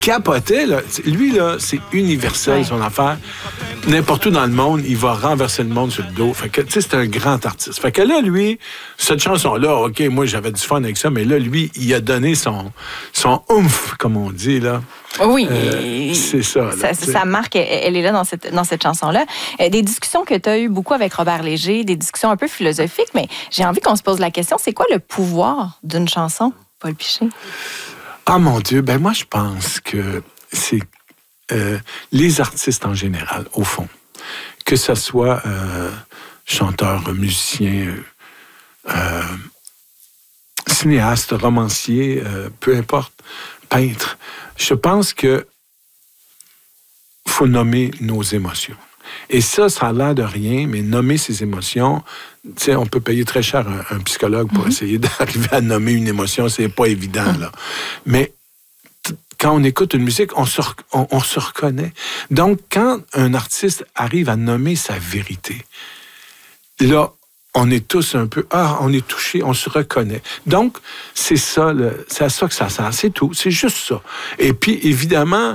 capotait, là. Lui, là, c'est universel, son affaire. N'importe où dans le monde, il va renverser le monde sur le dos. Fait que, tu sais, c'est un grand artiste. Fait que là, lui, cette chanson-là, OK, moi, j'avais du fun avec ça, mais là, lui, il a donné son oomph, comme on dit, là. Oui, c'est ça. Là, sa marque, elle est là dans cette chanson-là. Des discussions que tu as eues beaucoup avec Robert Léger, des discussions un peu philosophiques, mais j'ai envie qu'on se pose la question, c'est quoi le pouvoir d'une chanson, Paul Piché? Ah, mon Dieu, ben moi, je pense que c'est les artistes en général, au fond, que ce soit chanteur, musicien, cinéaste, romancier, peu importe, peintre, je pense que faut nommer nos émotions. Et ça a l'air de rien, mais nommer ses émotions, tu sais, on peut payer très cher un psychologue pour essayer d'arriver à nommer une émotion, c'est pas évident, là. Mais quand on écoute une musique, on se reconnaît. Donc, quand un artiste arrive à nommer sa vérité, là, on est tous un peu... on est touchés, on se reconnaît. Donc, c'est ça, c'est à ça que ça sert, c'est tout, c'est juste ça. Et puis, évidemment,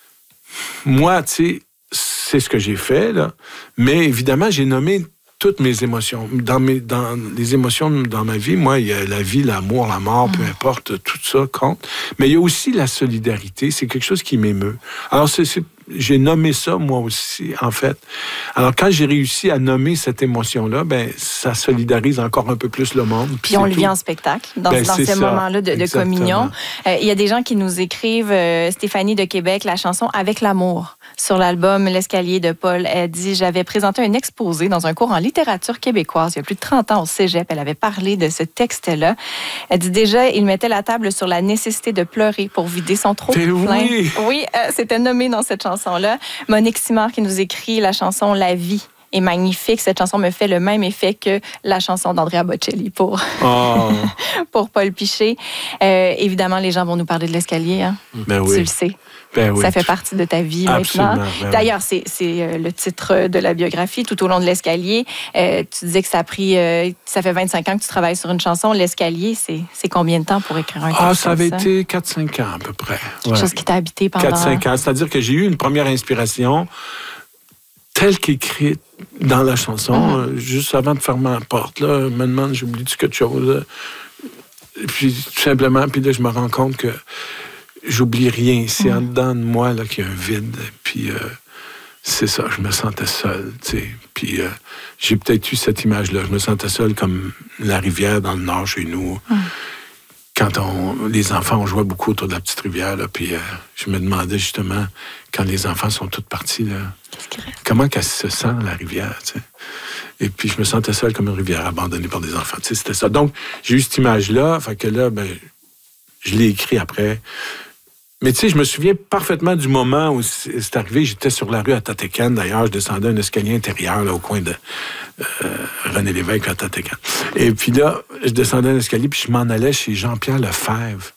moi, tu sais, c'est ce que j'ai fait, là, mais évidemment, j'ai nommé toutes mes émotions. Dans les émotions dans ma vie, moi, il y a la vie, l'amour, la mort, peu importe, tout ça compte. Mais il y a aussi la solidarité, c'est quelque chose qui m'émeut. Alors, j'ai nommé ça, moi aussi, en fait. Alors, quand j'ai réussi à nommer cette émotion-là, ben ça solidarise encore un peu plus le monde. Puis on le vit en spectacle, dans ces moments-là de communion. Il y a des gens qui nous écrivent, Stéphanie de Québec, la chanson « Avec l'amour » sur l'album L'Escalier de Paul. Elle dit « J'avais présenté un exposé dans un cours en littérature québécoise il y a plus de 30 ans au cégep. Elle avait parlé de ce texte-là. Elle dit déjà, il mettait la table sur la nécessité de pleurer pour vider son trop-plein. » Oui, c'était nommé dans cette chanson-là. Monique Simard qui nous écrit la chanson « La vie ». Est magnifique. Cette chanson me fait le même effet que la chanson d'Andrea Bocelli pour Paul Piché. Évidemment, les gens vont nous parler de l'escalier. Hein? Ben oui. Tu le sais. Ben oui. Ça fait partie de ta vie maintenant. Ben d'ailleurs, c'est le titre de la biographie, Tout au long de l'escalier. Tu disais que ça fait 25 ans que tu travailles sur une chanson. L'escalier, c'est combien de temps pour écrire un texte? Ça avait été 4-5 ans à peu près. Quelque chose qui t'a habité pendant... 4-5 ans. C'est-à-dire que j'ai eu une première inspiration telle qu'écrite dans la chanson, juste avant de fermer la porte. Là, je me demande, j'oublie-tu quelque chose? Et puis, tout simplement, puis là, je me rends compte que j'oublie rien. C'est en dedans de moi là, qu'il y a un vide. Puis, c'est ça, je me sentais seul, tu sais. Puis, j'ai peut-être eu cette image-là. Je me sentais seul comme la rivière dans le nord chez nous. Quand les enfants, on jouait beaucoup autour de la petite rivière, là, puis je me demandais justement, quand les enfants sont tous partis, là, comment qu'elle se sent, la rivière, tu sais. Et puis, je me sentais seul comme une rivière abandonnée par des enfants, tu sais, c'était ça. Donc, j'ai eu cette image-là, fait que là, ben, je l'ai écrit après. Mais tu sais, je me souviens parfaitement du moment où c'est arrivé. J'étais sur la rue à Tatécan, d'ailleurs. Je descendais un escalier intérieur là, au coin de René Lévesque à Tatécan. Et puis là, je descendais un escalier, puis je m'en allais chez Jean-Pierre Lefebvre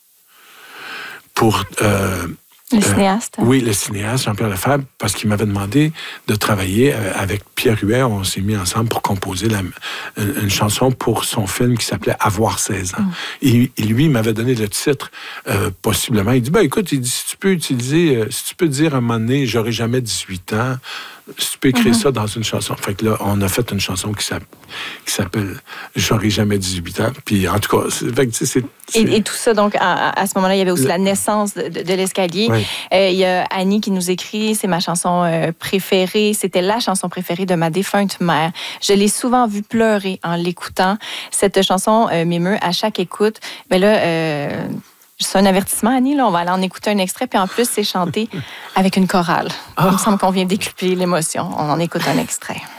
pour... le cinéaste. Oui, le cinéaste, Jean-Pierre Lefebvre, parce qu'il m'avait demandé de travailler avec Pierre Huet. On s'est mis ensemble pour composer une chanson pour son film qui s'appelait « Avoir 16 ans ». Et lui, il m'avait donné le titre, possiblement. Il dit, ben écoute, il dit, si tu peux dire à un moment donné, j'aurai jamais 18 ans, si tu peux écrire ça dans une chanson. Fait que là, on a fait une chanson qui s'appelle « J'aurai jamais 18 ans ». Puis en tout cas, c'est... Et tout ça, donc, à ce moment-là, il y avait aussi la naissance de l'escalier. Oui. Il y a Annie qui nous écrit, c'est ma chanson préférée. C'était la chanson préférée de ma défunte mère. Je l'ai souvent vue pleurer en l'écoutant. Cette chanson m'émeut à chaque écoute. Mais là, c'est un avertissement, Annie. Là, on va aller en écouter un extrait. Puis en plus, c'est chanté avec une chorale. Il me semble qu'on vient décupler l'émotion. On en écoute un extrait.